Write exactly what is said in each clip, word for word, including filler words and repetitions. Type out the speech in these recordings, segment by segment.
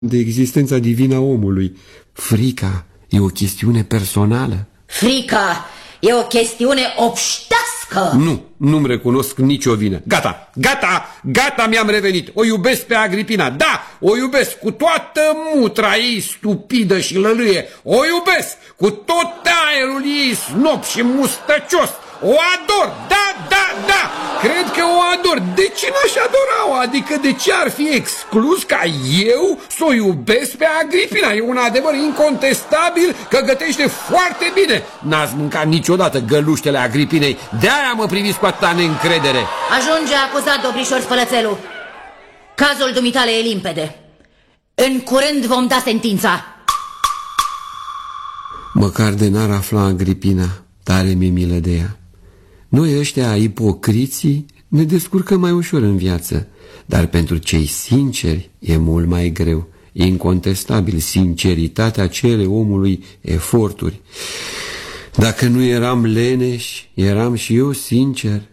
de existența divină a omului. Frica e o chestiune personală. Frica e o chestiune obștească. Nu, nu-mi recunosc nicio vină. Gata, gata, gata, mi-am revenit. O iubesc pe Agripina, da, o iubesc cu toată mutra ei stupidă și lălâie. O iubesc cu tot aerul ei snob și mustăcios. O ador, da, da, da, cred că o ador. De ce n-aș adora-o? Adică de ce ar fi exclus ca eu să o iubesc pe Agripina? E un adevăr incontestabil că gătește foarte bine. N-ați mâncat niciodată găluștele Agripinei, de-aia mă priviți cu atâta neîncredere. Ajunge acuzat, Dobrișor Spălățelu. Cazul dumitale e limpede. În curând vom da sentința. Măcar de n-ar afla Agripina, tare mi-e milă de ea. Noi ăștia ipocriții ne descurcăm mai ușor în viață, dar pentru cei sinceri e mult mai greu. Incontestabil, sinceritatea cere omului eforturi. Dacă nu eram leneși, eram și eu sincer.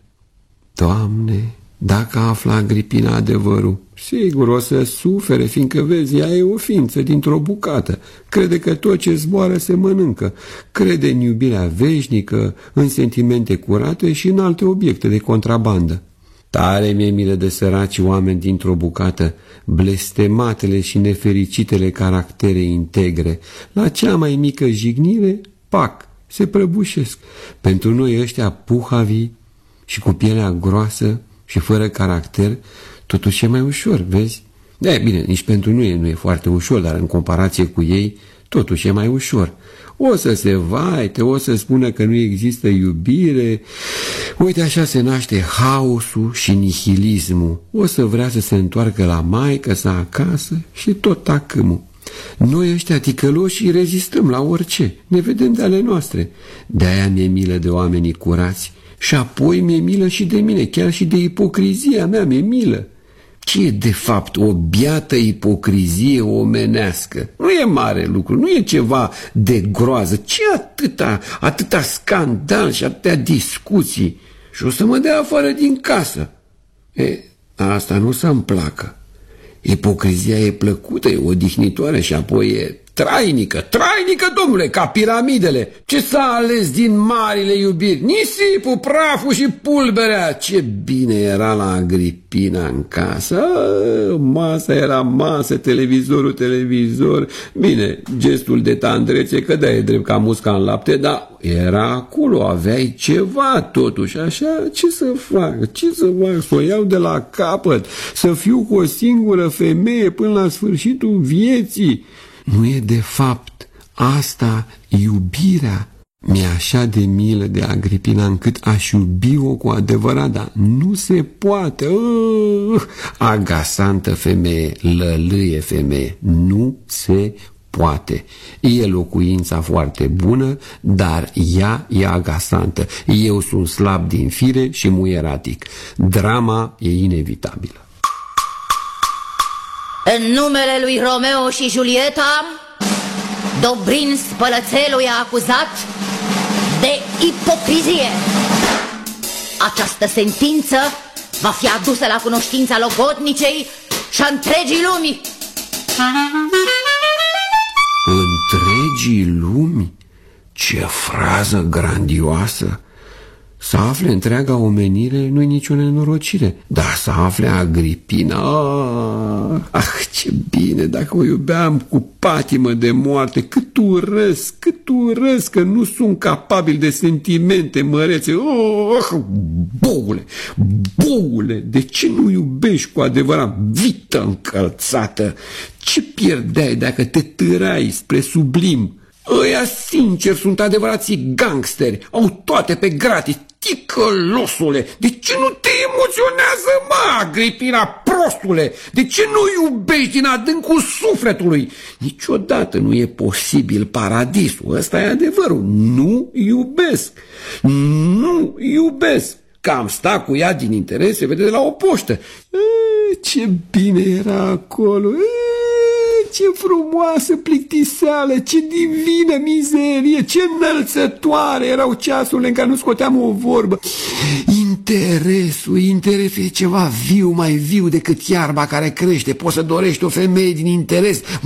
Doamne, dacă afla Agripina adevărul, sigur o să sufere, fiindcă, vezi, ea e o ființă dintr-o bucată. Crede că tot ce zboară se mănâncă. Crede în iubirea veșnică, în sentimente curate și în alte obiecte de contrabandă. Tare mi-e milă de săraci oameni dintr-o bucată, blestematele și nefericitele caractere integre. La cea mai mică jignire, pac, se prăbușesc. Pentru noi ăștia puhavii și cu pielea groasă și fără caracter, totuși e mai ușor, vezi? De, bine, nici pentru noi nu e foarte ușor, dar în comparație cu ei, totuși e mai ușor. O să se vaite, o să spună că nu există iubire. Uite, așa se naște haosul și nihilismul. O să vrea să se întoarcă la maică, să acasă și tot tacâmul. Noi ăștia ticăloși rezistăm la orice, ne vedem de ale noastre. De-aia mi-e milă de oamenii curați. Și apoi mi-e milă și de mine, chiar și de ipocrizia mea mi-e milă. Ce e de fapt o biată ipocrizie omenească? Nu e mare lucru, nu e ceva de groază. Ce atâta, atâta scandal și atâtea discuții? Și o să mă dea afară din casă. E, asta nu să-mi placă. Ipocrizia e plăcută, e odihnitoare și apoi e trainică, trainică, domnule, ca piramidele. Ce s-a ales din marile iubiri? Nisipul, praful și pulberea. Ce bine era la Agripina în casă. A, masa era masă, televizorul televizor. Bine, gestul de tandrețe, că da, e drept ca musca în lapte, dar era acolo, aveai ceva totuși, așa, ce să fac? Ce să fac? Să o iau de la capăt, să fiu cu o singură femeie până la sfârșitul vieții. Nu e de fapt asta iubirea? Mi-e așa de milă de Agripina încât aș iubi-o cu adevărat, dar nu se poate. Uh, agasantă femeie, lălâie femeie, nu se poate. E locuința foarte bună, dar ea e agasantă. Eu sunt slab din fire și muieratic. Drama e inevitabilă. În numele lui Romeo și Julieta, Dobrin Spălățelu e acuzat de ipocrizie. Această sentință va fi adusă la cunoștința logodnicei și a întregii lumi. Întregii lumi? Ce frază grandioasă! Să afle întreaga omenire nu-i nicio nenorocire, dar să afle Agripina, ah, ah, ce bine, dacă o iubeam cu patimă de moarte, cât urăsc, cât urăsc că nu sunt capabil de sentimente mărețe. Oh, boule, boule, de ce nu iubești cu adevărat, vită încălțată? Ce pierdeai dacă te târai spre sublim? Ăia sincer sunt adevărații gangsteri, au toate pe gratis. Ticălosule, de ce nu te emoționează, mă, Agripina, prostule? De ce nu iubești din adâncul sufletului? Niciodată nu e posibil paradisul, ăsta e adevărul. Nu iubesc, nu iubesc. Că am stat cu ea din interes, se vede de la o poștă. E, ce bine era acolo, e, ce frumoasă plictiseală, ce divină mizerie, ce înălțătoare erau ceasurile în care nu scoteam o vorbă. Interesul, interesul e ceva viu, mai viu decât iarba care crește. Poți să dorești o femeie din interes